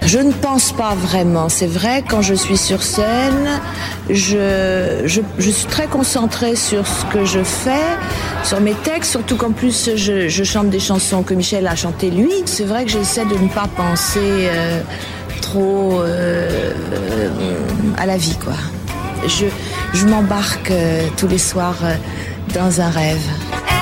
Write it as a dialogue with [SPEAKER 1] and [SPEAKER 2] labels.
[SPEAKER 1] Je ne pense pas vraiment. C'est vrai, quand je suis sur scène, je suis très concentrée sur ce que je fais, sur mes textes, surtout qu'en plus je chante des chansons que Michel a chantées lui. C'est vrai que j'essaie de ne pas penser trop à la vie, quoi. Je m'embarque tous les soirs dans un rêve.